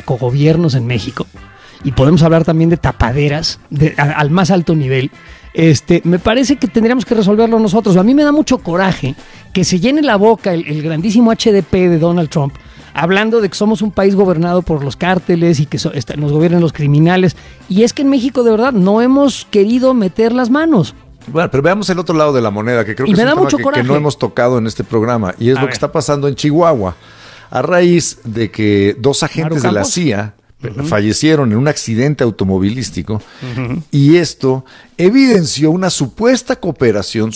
narcogobiernos en México, y podemos hablar también de tapaderas al más alto nivel, me parece que tendríamos que resolverlo nosotros. A mí me da mucho coraje que se llene la boca el grandísimo HDP de Donald Trump, hablando de que somos un país gobernado por los cárteles y que nos gobiernan los criminales. Y es que en México de verdad no hemos querido meter las manos. Bueno, pero veamos el otro lado de la moneda, que creo que es un tema que no hemos tocado en este programa, y es lo que está pasando en Chihuahua, a raíz de que 2 agentes de la CIA fallecieron en un accidente automovilístico, y esto evidenció una supuesta cooperación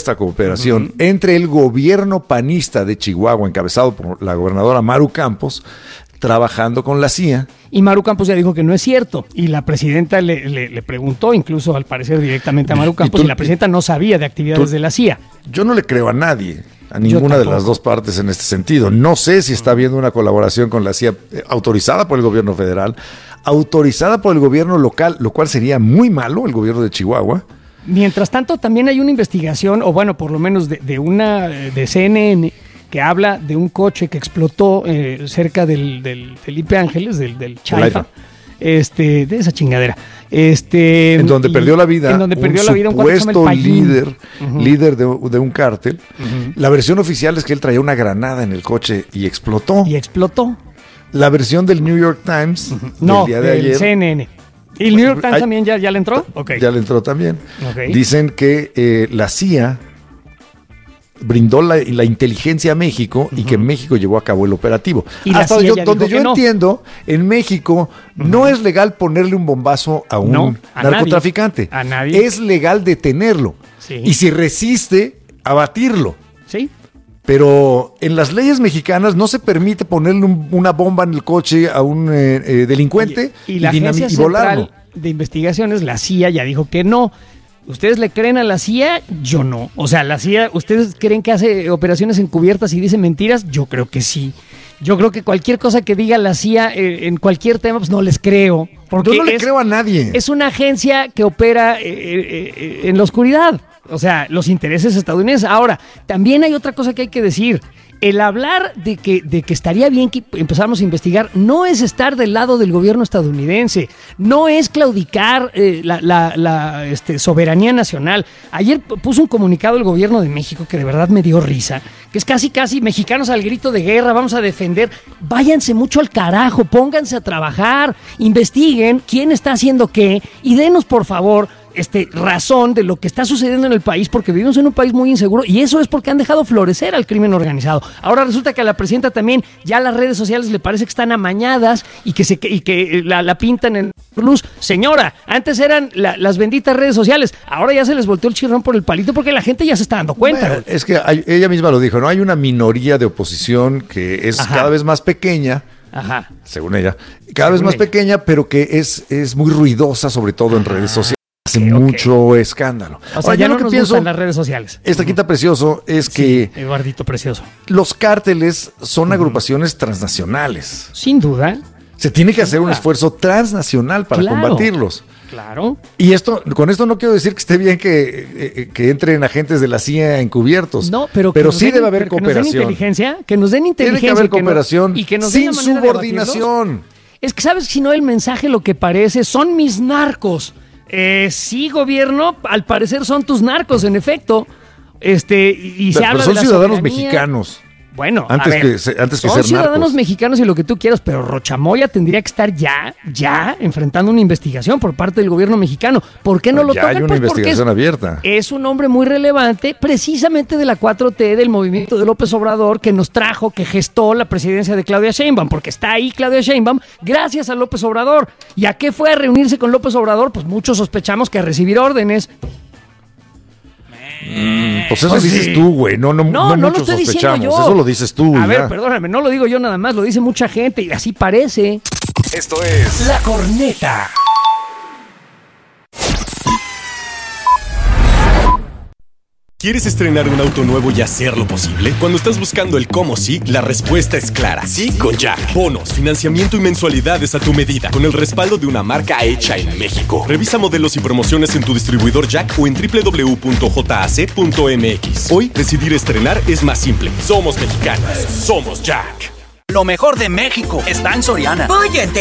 entre el gobierno panista de Chihuahua, encabezado por la gobernadora Maru Campos, trabajando con la CIA. Y Maru Campos ya dijo que no es cierto. Y la presidenta le preguntó, incluso al parecer directamente a Maru Campos, y la presidenta no sabía de actividades de la CIA. Yo no le creo a nadie, a ninguna de las dos partes en este sentido. No sé si está habiendo una colaboración con la CIA autorizada por el gobierno federal, autorizada por el gobierno local, lo cual sería muy malo, el gobierno de Chihuahua. Mientras tanto, también hay una investigación, o bueno, por lo menos de CNN, que habla de un coche que explotó cerca del Felipe Ángeles, del Chaifa, de esa chingadera. En donde perdió la vida un supuesto líder de un cártel. La versión oficial es que él traía una granada en el coche y explotó. La versión del New York Times del día de ayer. CNN. ¿Y el New York Times también ya le entró? Okay. Ya le entró también. Okay. Dicen que la CIA brindó la inteligencia a México y que México llevó a cabo el operativo. Y hasta donde yo entiendo, en México no es legal ponerle un bombazo a un narcotraficante. A nadie. Es legal detenerlo. Sí. Y si resiste, abatirlo. Sí. Pero en las leyes mexicanas no se permite ponerle una bomba en el coche a un delincuente y la Agencia Central de Investigaciones, la CIA, ya dijo que no. ¿Ustedes le creen a la CIA? Yo no. O sea, la CIA, ¿ustedes creen que hace operaciones encubiertas y dice mentiras? Yo creo que sí. Yo creo que cualquier cosa que diga la CIA en cualquier tema, pues no les creo. Porque yo no le creo a nadie. Es una agencia que opera en la oscuridad. O sea, los intereses estadounidenses. Ahora, también hay otra cosa que hay que decir. El hablar de que estaría bien que empezáramos a investigar no es estar del lado del gobierno estadounidense, no es claudicar la soberanía nacional. Ayer puso un comunicado el gobierno de México que de verdad me dio risa, que es casi mexicanos al grito de guerra, vamos a defender. Váyanse mucho al carajo, pónganse a trabajar, investiguen quién está haciendo qué y denos por favor razón de lo que está sucediendo en el país, porque vivimos en un país muy inseguro y eso es porque han dejado florecer al crimen organizado. Ahora resulta que a la presidenta también ya las redes sociales le parece que están amañadas y que la pintan en luz. Señora, antes eran las benditas redes sociales, ahora ya se les volteó el chirrón por el palito porque la gente ya se está dando cuenta. Bueno, es que ella misma lo dijo, ¿no? Hay una minoría de oposición que es cada vez más pequeña. Según ella, cada vez más pequeña, pero que es muy ruidosa, sobre todo en redes sociales. Hace mucho escándalo. O sea, ya no nos gustan las redes sociales. Esta quinta precioso es que Eduardito precioso. Los cárteles son agrupaciones transnacionales. Sin duda. Se tiene que hacer un esfuerzo transnacional para combatirlos. Claro. Y con esto no quiero decir que esté bien que entren agentes de la CIA encubiertos. No, pero sí debe haber cooperación. Que nos den inteligencia. Tiene que haber cooperación y que nos sin subordinación. Es que, ¿sabes? Si no, el mensaje lo que parece son mis narcos. Sí, gobierno, al parecer son tus narcos, en efecto. Y se habla son de la ciudadanos soberanía. Mexicanos. Bueno, antes que ser narcos. Son ciudadanos mexicanos y lo que tú quieras, pero Rochamoya tendría que estar ya enfrentando una investigación por parte del gobierno mexicano. ¿Por qué no lo tocan? Ya hay una investigación abierta. Es un hombre muy relevante, precisamente de la 4T, del movimiento de López Obrador, que nos trajo, que gestó la presidencia de Claudia Sheinbaum, porque está ahí Claudia Sheinbaum gracias a López Obrador. ¿Y a qué fue a reunirse con López Obrador? Pues muchos sospechamos que a recibir órdenes. Pues eso dices tú, güey. No lo estoy diciendo yo. Eso lo dices tú. A ver, perdóname, no lo digo yo nada más, lo dice mucha gente y así parece. Esto es La Corneta. ¿Quieres estrenar un auto nuevo y hacerlo posible? Cuando estás buscando el cómo sí, la respuesta es clara. Sí con Jack. Bonos, financiamiento y mensualidades a tu medida, con el respaldo de una marca hecha en México. Revisa modelos y promociones en tu distribuidor Jack o en www.jac.mx. Hoy, decidir estrenar es más simple. Somos mexicanos. Somos Jack. Lo mejor de México está en Soriana. Oye,